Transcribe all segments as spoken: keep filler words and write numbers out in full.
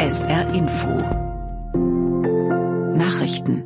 S R Info Nachrichten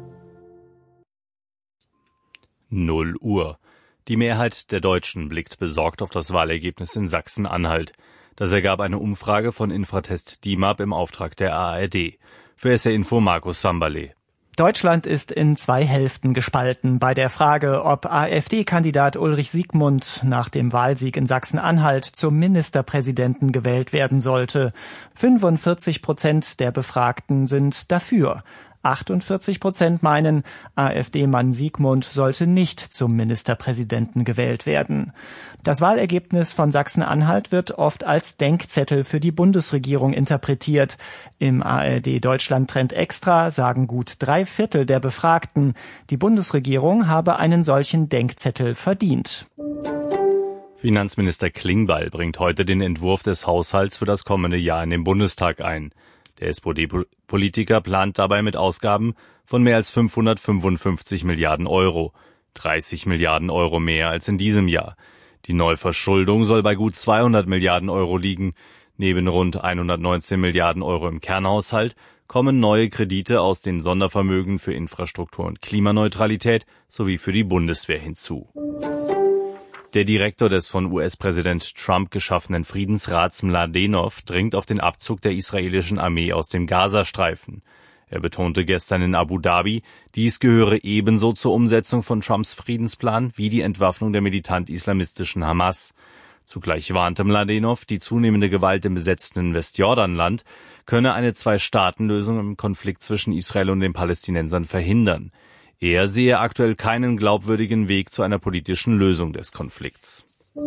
null Uhr. Die Mehrheit der Deutschen blickt besorgt auf das Wahlergebnis in Sachsen-Anhalt. Das ergab eine Umfrage von Infratest DIMAP im Auftrag der A R D. Für S R Info Markus Samberle. Deutschland ist in zwei Hälften gespalten bei der Frage, ob AfD-Kandidat Ulrich Siegmund nach dem Wahlsieg in Sachsen-Anhalt zum Ministerpräsidenten gewählt werden sollte. fünfundvierzig Prozent der Befragten sind dafür. achtundvierzig Prozent meinen, AfD-Mann Siegmund sollte nicht zum Ministerpräsidenten gewählt werden. Das Wahlergebnis von Sachsen-Anhalt wird oft als Denkzettel für die Bundesregierung interpretiert. Im A R D-Deutschland-Trend Extra sagen gut drei Viertel der Befragten, die Bundesregierung habe einen solchen Denkzettel verdient. Finanzminister Klingbeil bringt heute den Entwurf des Haushalts für das kommende Jahr in den Bundestag ein. Der S P D-Politiker plant dabei mit Ausgaben von mehr als fünfhundertfünfundfünfzig Milliarden Euro, dreißig Milliarden Euro mehr als in diesem Jahr. Die Neuverschuldung soll bei gut zweihundert Milliarden Euro liegen. Neben rund hundertneunzehn Milliarden Euro im Kernhaushalt kommen neue Kredite aus den Sondervermögen für Infrastruktur und Klimaneutralität sowie für die Bundeswehr hinzu. Der Direktor des von U S-Präsident Trump geschaffenen Friedensrats Mladenov dringt auf den Abzug der israelischen Armee aus dem Gazastreifen. Er betonte gestern in Abu Dhabi, dies gehöre ebenso zur Umsetzung von Trumps Friedensplan wie die Entwaffnung der militant-islamistischen Hamas. Zugleich warnte Mladenov, die zunehmende Gewalt im besetzten Westjordanland könne eine Zwei-Staaten-Lösung im Konflikt zwischen Israel und den Palästinensern verhindern. Er sehe aktuell keinen glaubwürdigen Weg zu einer politischen Lösung des Konflikts.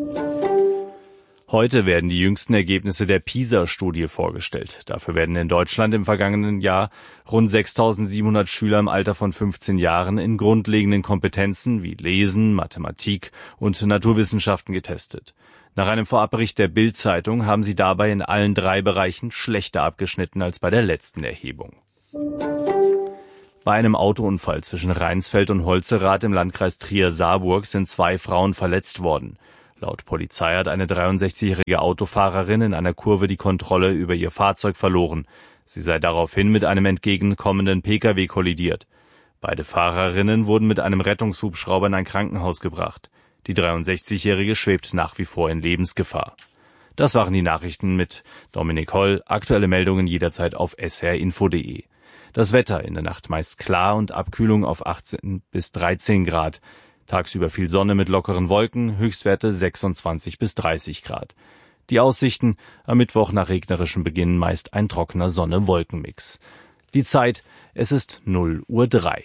Heute werden die jüngsten Ergebnisse der PISA-Studie vorgestellt. Dafür werden in Deutschland im vergangenen Jahr rund sechstausendsiebenhundert Schüler im Alter von fünfzehn Jahren in grundlegenden Kompetenzen wie Lesen, Mathematik und Naturwissenschaften getestet. Nach einem Vorabbericht der Bild-Zeitung haben sie dabei in allen drei Bereichen schlechter abgeschnitten als bei der letzten Erhebung. Bei einem Autounfall zwischen Rheinsfeld und Holzerath im Landkreis Trier-Saarburg sind zwei Frauen verletzt worden. Laut Polizei hat eine dreiundsechzigjährige Autofahrerin in einer Kurve die Kontrolle über ihr Fahrzeug verloren. Sie sei daraufhin mit einem entgegenkommenden Pkw kollidiert. Beide Fahrerinnen wurden mit einem Rettungshubschrauber in ein Krankenhaus gebracht. Die dreiundsechzigjährige schwebt nach wie vor in Lebensgefahr. Das waren die Nachrichten mit Dominik Holl. Aktuelle Meldungen jederzeit auf s r info punkt de. Das Wetter in der Nacht meist klar und Abkühlung auf achtzehn bis dreizehn Grad. Tagsüber viel Sonne mit lockeren Wolken, Höchstwerte sechsundzwanzig bis dreißig Grad. Die Aussichten am Mittwoch nach regnerischem Beginn meist ein trockener Sonne-Wolken-Mix. Die Zeit, es ist null Uhr drei.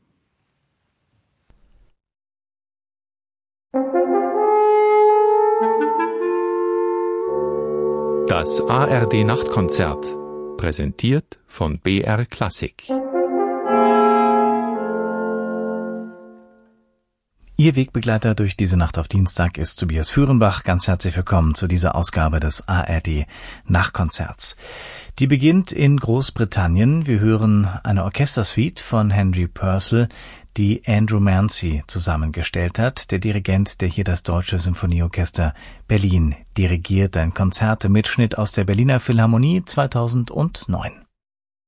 Das A R D-Nachtkonzert. Präsentiert von B R Klassik. Ihr Wegbegleiter durch diese Nacht auf Dienstag ist Tobias Führenbach. Ganz herzlich willkommen zu dieser Ausgabe des A R D-Nachtkonzerts. Die beginnt in Großbritannien. Wir hören eine Orchestersuite von Henry Purcell, die Andrew Mancy zusammengestellt hat, der Dirigent, der hier das Deutsche Symphonieorchester Berlin dirigiert. Ein Konzertemitschnitt aus der Berliner Philharmonie zweitausendneun.